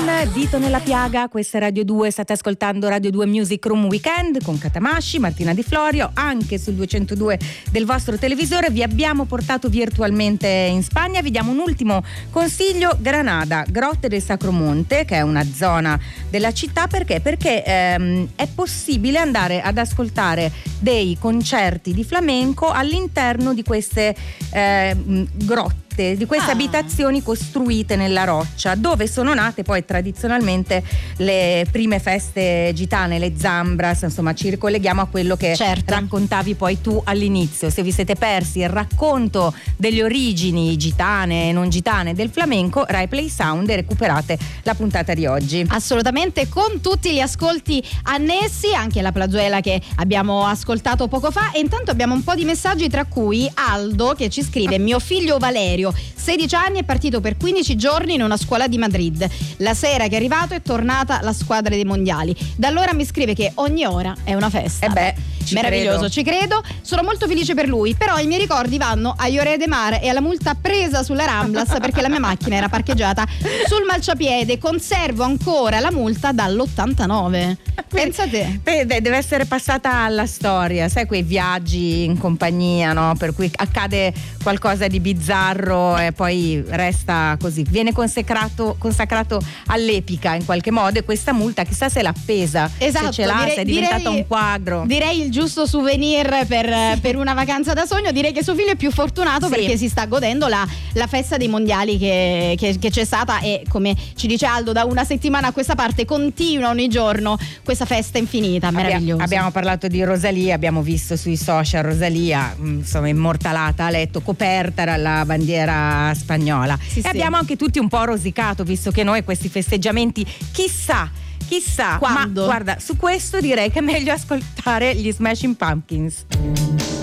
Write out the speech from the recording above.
Dito nella piaga, questa è Radio 2, state ascoltando Radio 2 Music Room Weekend con Catamashi, Martina Di Florio, anche sul 202 del vostro televisore. Vi abbiamo portato virtualmente in Spagna, vi diamo un ultimo consiglio: Granada, Grotte del Sacro Monte, che è una zona della città. Perché? Perché è possibile andare ad ascoltare dei concerti di flamenco all'interno di queste grotte, di queste abitazioni costruite nella roccia, dove sono nate poi tradizionalmente le prime feste gitane, le zambras. Insomma, ci ricolleghiamo a quello che raccontavi poi tu all'inizio. Se vi siete persi il racconto delle origini gitane e non gitane del flamenco, Rai Play Sound, e recuperate la puntata di oggi. Assolutamente, con tutti gli ascolti annessi, anche la plazuela che abbiamo ascoltato poco fa. E intanto abbiamo un po' di messaggi, tra cui Aldo che ci scrive: mio figlio Valerio, 16 anni, è partito per 15 giorni in una scuola di Madrid. La sera che è arrivato è tornata la squadra dei mondiali. Da allora mi scrive che ogni ora è una festa. Meraviglioso, ci credo. Sono molto felice per lui, però i miei ricordi vanno a Lloret de Mar e alla multa presa sulla Ramblas perché la mia macchina era parcheggiata sul marciapiede. Conservo ancora la multa dall'89. Pensate. Deve essere passata alla storia, sai, quei viaggi in compagnia, no? Per cui accade qualcosa di bizzarro e poi resta così, viene consacrato all'epica in qualche modo, e questa multa chissà se l'ha appesa. Esatto, se ce l'ha, se è diventata un quadro. Direi il giusto souvenir per una vacanza da sogno. Direi che suo figlio è più fortunato perché si sta godendo la festa dei mondiali che c'è stata, e come ci dice Aldo, da una settimana a questa parte continua ogni giorno questa festa infinita, meravigliosa. Abbiamo parlato di Rosalia, abbiamo visto sui social Rosalia insomma immortalata a letto, coperta dalla bandiera spagnola. Abbiamo anche tutti un po' rosicato, visto che noi questi festeggiamenti chissà quando? Ma guarda, su questo direi che è meglio ascoltare gli Smashing Pumpkins.